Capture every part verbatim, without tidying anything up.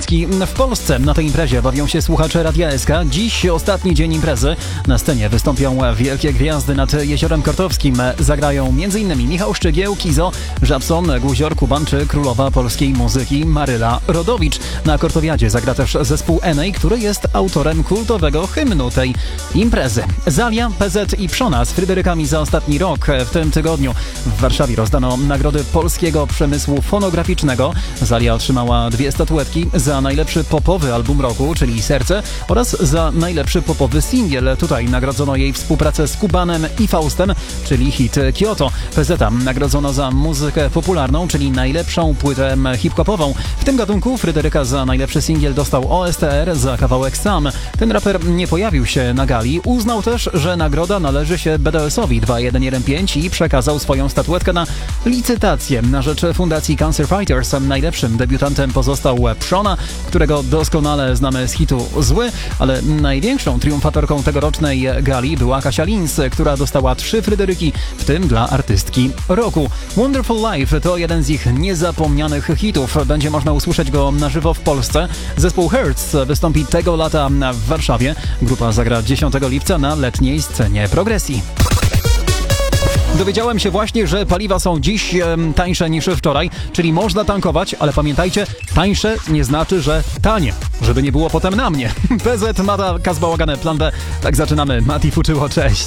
Świącki w Polsce. Na tej imprezie bawią się słuchacze Radia S K. Dziś ostatni dzień imprezy. Na scenie wystąpią wielkie gwiazdy nad Jeziorem Kortowskim. Zagrają m.in. Michał Szczygieł, Kizo, Żabson, Guzior, Kuban czy królowa polskiej muzyki Maryla Rodowicz. Na Kortowiadzie zagra też zespół Enej, który jest autorem kultowego hymnu tej imprezy. Zalia, P Z i Przona z Fryderykami za ostatni rok. W tym tygodniu w Warszawie rozdano nagrody polskiego przemysłu fonograficznego. Zalia otrzymała dwie statuetki za najlepszy popowy album roku, czyli Serce, oraz za najlepszy popowy singiel. Tutaj nagrodzono jej współpracę z Kubanem i Faustem, czyli hit Kyoto. P Z nagrodzono za muzykę popularną, czyli najlepszą płytę hip-hopową. W tym gatunku Fryderyka za najlepszy singiel dostał O S T R za kawałek Sam. Ten raper nie pojawił się na gali. Uznał też, że nagroda należy się B D S-owi dwa jeden jeden pięć i przekazał swoją statuetkę na licytację na rzecz Fundacji Cancer Fighters. Najlepszym debiutantem pozostał Przona, którego doskonale znamy z hitu Zły, ale największą triumfatorką tegorocznej gali była Kasia Lins, która dostała trzy Fryderyki, w tym dla artystki roku. Wonderful Life to jeden z ich niezapomnianych hitów. Będzie można usłyszeć go na żywo w Polsce. Zespół Hertz wystąpi tego lata w Warszawie. Grupa zagra dziesiątego lipca na letniej scenie Progresji. Dowiedziałem się właśnie, że paliwa są dziś e, tańsze niż wczoraj, czyli można tankować, ale pamiętajcie, tańsze nie znaczy, że tanie, żeby nie było potem na mnie. P Z, Mata, Kazbałagane, Plan B. Tak zaczynamy. Mati Fuczyło, cześć.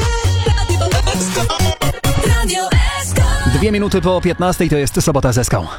Dwie minuty po piętnastej to jest Sobota z Eską.